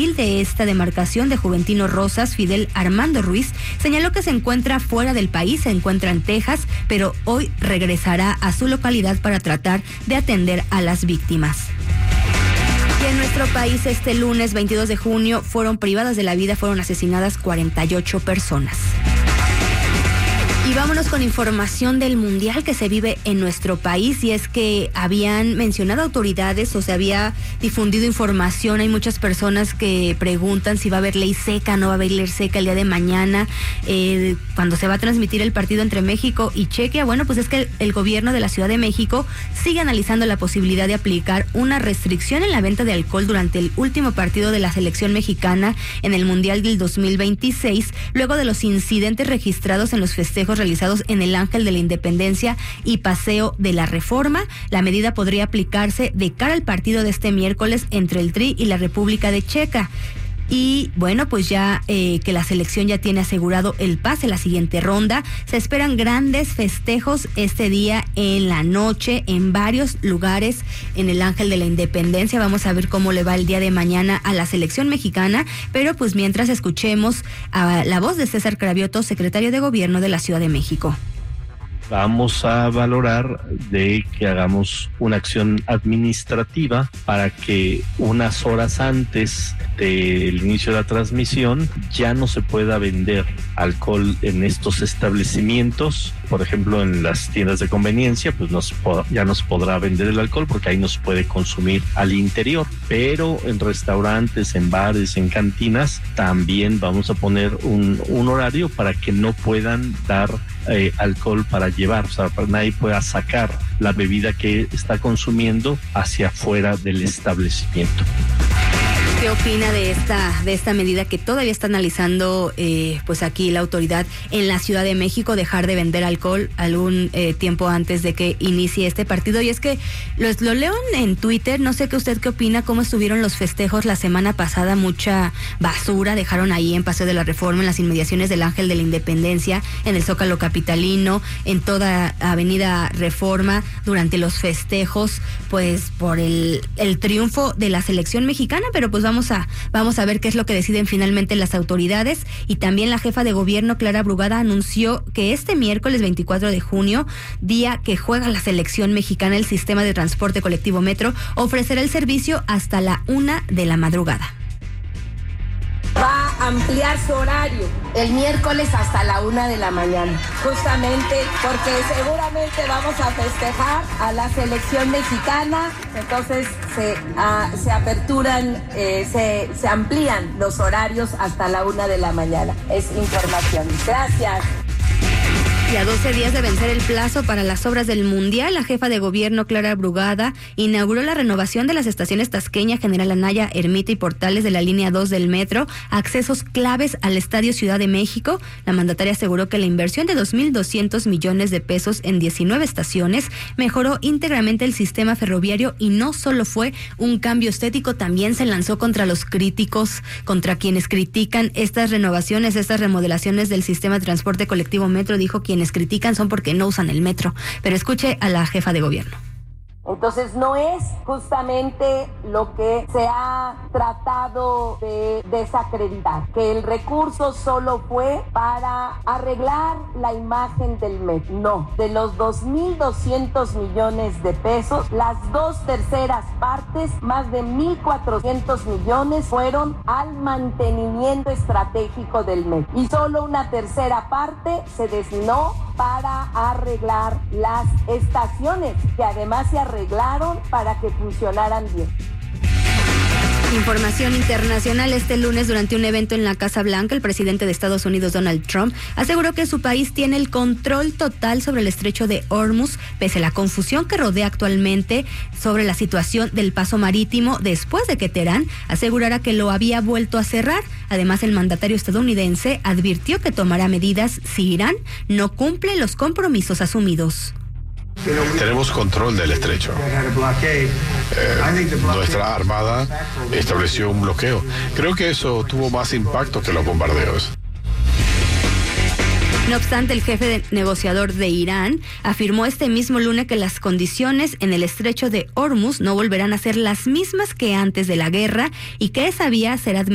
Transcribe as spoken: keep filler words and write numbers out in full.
edil de esta demarcación de Juventino Rosas, Fidel Armando Ruiz, señaló que se encuentra fuera del país, se encuentra en Texas, pero hoy regresará a su localidad para tratar de atender a las víctimas. Y en nuestro país este lunes veintidós de junio fueron privadas de la vida, fueron asesinadas cuarenta y ocho personas. Y vámonos con información del mundial que se vive en nuestro país, y es que habían mencionado autoridades o se había difundido información. Hay muchas personas que preguntan si va a haber ley seca, no va a haber ley seca el día de mañana, eh, cuando se va a transmitir el partido entre México y Chequia. Bueno, pues es que el, el gobierno de la Ciudad de México sigue analizando la posibilidad de aplicar una restricción en la venta de alcohol durante el último partido de la selección mexicana en el Mundial del dos mil veintiséis, luego de los incidentes registrados en los festejos realizados en el Ángel de la Independencia y Paseo de la Reforma. La medida podría aplicarse de cara al partido de este miércoles entre el Tri y la República de Checa. Y bueno, pues ya eh, que la selección ya tiene asegurado el pase a la siguiente ronda, se esperan grandes festejos este día en la noche en varios lugares en el Ángel de la Independencia. Vamos a ver cómo le va el día de mañana a la selección mexicana, pero pues mientras escuchemos a la voz de César Cravioto, secretario de Gobierno de la Ciudad de México. Vamos a valorar de que hagamos una acción administrativa para que unas horas antes del inicio de la transmisión ya no se pueda vender alcohol en estos establecimientos. Por ejemplo, en las tiendas de conveniencia, pues nos, ya nos podrá vender el alcohol porque ahí no se puede consumir al interior. Pero en restaurantes, en bares, en cantinas, también vamos a poner un, un horario para que no puedan dar eh, alcohol para llevar, o sea, para que nadie pueda sacar la bebida que está consumiendo hacia afuera del establecimiento. ¿Qué opina de esta de esta medida que todavía está analizando eh, pues aquí la autoridad en la Ciudad de México, dejar de vender alcohol algún eh, tiempo antes de que inicie este partido? Y es que lo, lo leo en Twitter, no sé qué usted qué opina, cómo estuvieron los festejos la semana pasada, mucha basura dejaron ahí en Paseo de la Reforma, en las inmediaciones del Ángel de la Independencia, en el Zócalo capitalino, en toda Avenida Reforma, durante los festejos, pues por el, el triunfo de la selección mexicana, pero pues Vamos a, vamos a ver qué es lo que deciden finalmente las autoridades. Y también la jefa de gobierno, Clara Brugada, anunció que este miércoles veinticuatro de junio, día que juega la selección mexicana, el sistema de transporte colectivo Metro ofrecerá el servicio hasta la una de la madrugada. Va a ampliar su horario el miércoles hasta la una de la mañana, justamente porque seguramente vamos a festejar a la selección mexicana, entonces se, uh, se aperturan, eh, se, se amplían los horarios hasta la una de la mañana. Es información. Gracias. Y a doce días de vencer el plazo para las obras del Mundial, la jefa de gobierno, Clara Brugada, inauguró la renovación de las estaciones Tasqueña, General Anaya, Ermita y Portales de la línea dos del metro, accesos claves al Estadio Ciudad de México. La mandataria aseguró que la inversión de dos mil doscientos millones de pesos en diecinueve estaciones mejoró íntegramente el sistema ferroviario y no solo fue un cambio estético, también se lanzó contra los críticos, contra quienes critican estas renovaciones, estas remodelaciones del sistema de transporte colectivo Metro. Dijo que quienes critican son porque no usan el metro. Pero escuche a la jefa de gobierno. Entonces no es justamente lo que se ha tratado de desacreditar, que el recurso solo fue para arreglar la imagen del metro. No, de los dos mil doscientos millones de pesos, las dos terceras partes, más de mil cuatrocientos millones, fueron al mantenimiento estratégico del metro. Y solo una tercera parte se destinó para arreglar las estaciones, que además se arreglaron para que funcionaran bien. Información internacional. Este lunes, durante un evento en la Casa Blanca, el presidente de Estados Unidos, Donald Trump, aseguró que su país tiene el control total sobre el estrecho de Hormuz, pese a la confusión que rodea actualmente sobre la situación del paso marítimo, después de que Teherán asegurara que lo había vuelto a cerrar. Además, el mandatario estadounidense advirtió que tomará medidas si Irán no cumple los compromisos asumidos. Tenemos control del estrecho. Eh, nuestra armada estableció un bloqueo. Creo que eso tuvo más impacto que los bombardeos. No obstante, el jefe de negociador de Irán afirmó este mismo lunes que las condiciones en el estrecho de Hormuz no volverán a ser las mismas que antes de la guerra y que esa vía será administrada